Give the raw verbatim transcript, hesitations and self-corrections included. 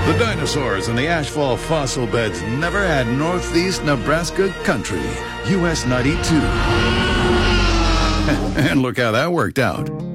The dinosaurs and the ashfall fossil beds never had Northeast Nebraska country. U S ninety-two. And look how that worked out.